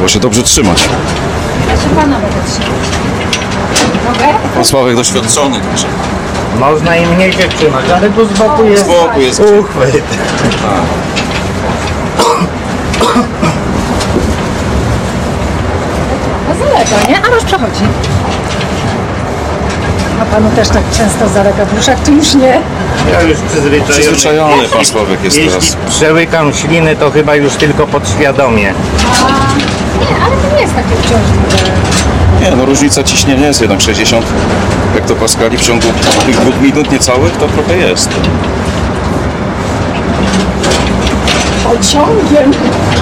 Trzeba się dobrze trzymać. Ja się pana będę trzymać. Mogę? Pan Sławek doświadczony. Także. Można i mniej się trzymać, ale tu z boku jest, Z boku jest uchwyt. No zalega, nie? A już przechodzi. A panu też tak często zalega brzuszek, czy już nie? Ja już Przyzwyczajony pan Sławek jest Jeśli teraz. przełykam śliny, to chyba już tylko podświadomie. Nie, ale to nie jest takie uciążliwe. Nie, no różnica ciśnienia jest jednak 60 hektopaskali w ciągu tych 2 minut niecałych, to trochę jest. Pociągiem.